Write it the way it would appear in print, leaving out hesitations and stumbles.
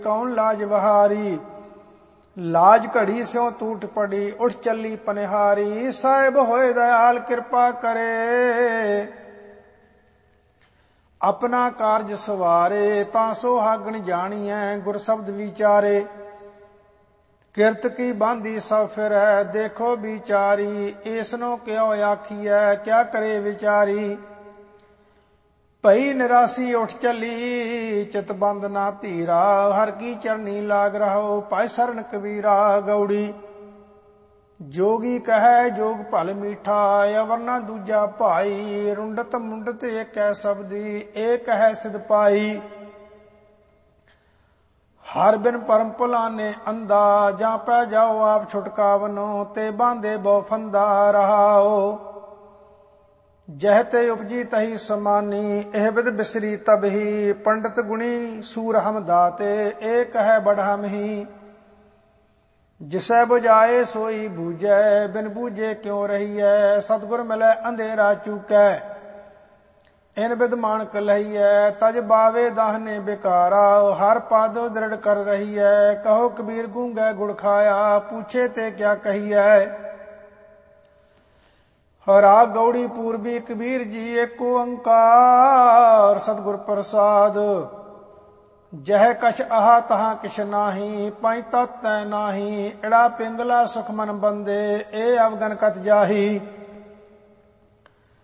ਕੌਣ ਲਾਜ ਬਹਾਰੀ। ਲਾਜ ਘੜੀ ਸਿਉ ਟੂਟ ਪੜੀ ਉਠ ਚੱਲੀ ਪਨਿਹਾਰੀ। ਸਾਹਿਬ ਹੋਏ ਦਇਆਲ ਕਿਰਪਾ ਕਰੇ ਆਪਣਾ ਕਾਰਜ ਸਵਾਰੇ। ਤਾਂ ਸੁਹਾਗਣ ਜਾਣੀਐ ਗੁਰ ਸ਼ਬਦ ਵਿਚਾਰੇ। ਕਿਰਤ ਕੀ ਬਾਂਧੀ ਸਭ ਫਿਰੈ ਦੇਖੋ ਵਿਚਾਰੀ। ਏਸਨੋ ਕਿਉ ਆਖੀਐ ਕਿਆ ਕਰੇ ਵਿਚਾਰੀ। ਭਈ ਨਿਰਾਸੀ ਉਠ ਚੱਲੀ ਚਿਤ ਬੰਦ ਨਾ ਧੀਰਾ। ਹਰ ਕੀ ਚਰਨੀ ਲਾਗ ਰਹੋ ਭਾਇ ਸਰਨ ਕਬੀਰਾ। ਗੌੜੀ ਜੋਗੀ ਕਹੈ ਜੋਗ ਭਲ ਮੀਠਾ ਅਵਰਨਾ ਦੂਜਾ ਭਾਈ। ਰੁੰਡਤ ਮੁੰਡਤ ਏਕੈ ਸਬਦੀ ਏਕ ਹੈ ਸਿਧ ਪਾਈ। ਹਰ ਬਿਨ ਪਰਮ ਭੁਲਾਨੇ ਅੰਦਾ ਜਾਂ ਪੈ ਜਾਓ ਆਪ ਛੁਟਕਾਵਨੋ। ਤੇ ਬਾਂਧੇ ਬਹੁ ਫੰਦਾ ਰਹਾਓ ਜਹ ਤੇ ਉਪਜੀ ਤਹੀ ਸਮਾਨੀ। ਇਹ ਬਿਦ ਬਿਸਰੀ ਤਬਹੀ ਪੰਡਤ ਗੁਣੀ ਸੂਰ ਹਮ ਦਾਤੇ। ਏਕ ਹੈ ਬੜਹਮ ਹੀ ਜਿਸੈ ਬੁਝਾਏ ਸੋਈ ਬੂਝੈ। ਬਿਨ ਬੂਝੇ ਕਿਉ ਰਹੀਐ ਸਤਿਗੁਰ ਮਿਲੈ ਅੰਧੇਰਾ ਚੂਕੈ। ਇਨ ਬਿਦ ਮਾਣਕ ਲਹੀਐ ਤਜ ਬਾਵੇ ਦਾਹਨੇ ਬਿਕਾਰਾ। ਹਰ ਪਦ ਦ੍ਰਿੜ ਕਰ ਰਹੀਐ ਕਹੋ ਕਬੀਰ ਗੂੰਗੈ ਗੁੜ ਖਾਇਆ। ਪੂਛੇ ਤੇ ਕਿਆ ਕਹੀਐ। ਰਾਗ ਗੌੜੀ ਪੂਰਬੀ ਕਬੀਰ ਜੀ ਏਕ ਓੰਕਾਰ ਸਤਿਗੁਰ ਪ੍ਰਸਾਦ। ਜਹ ਕਛ ਆਹਾ ਤਹਾਂ ਕਿਛ ਨਾਹੀ ਪੰਜ ਤਤ ਤੈ ਨਾਹੀ। ਇੜਾ ਪਿੰਗਲਾ ਸੁਖ ਮਨ ਬੰਦੇ ਇਹ ਅਵਗਨ ਕਤ ਜਾਹੀ।